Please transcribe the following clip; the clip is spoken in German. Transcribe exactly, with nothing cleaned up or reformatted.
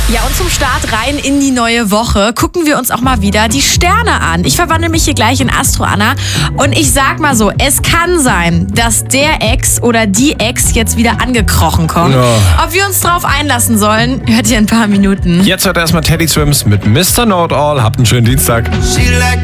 Ja, und zum Start rein in die neue Woche gucken wir uns auch mal wieder die Sterne an. Ich verwandle mich hier gleich in Astro Anna und ich sag mal so, es kann sein, dass der Ex oder die Ex jetzt wieder angekrochen kommt. Ja. Ob wir uns drauf einlassen sollen, hört ihr in ein paar Minuten. Jetzt hört erstmal Teddy Swims mit Mister Know It All. Habt einen schönen Dienstag. She like